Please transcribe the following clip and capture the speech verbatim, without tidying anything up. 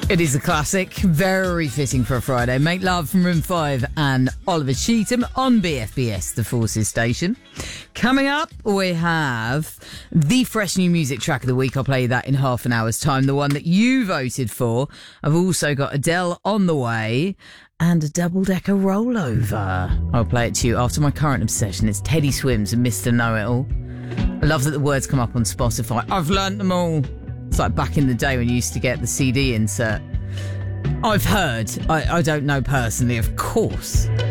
It is a classic, very fitting for a Friday. Make Love from Room five and Oliver Cheatham on B F B S, the Forces station. Coming up, we have the fresh new music track of the week. I'll play you that in half an hour's time, the one that you voted for. I've also got Adele on the way and a double-decker rollover. I'll play it to you after my current obsession. It's Teddy Swims and Mister Know-It-All. I love that the words come up on Spotify. I've learnt them all. It's like back in the day when you used to get the C D insert. I've heard. I, I don't know personally, of course.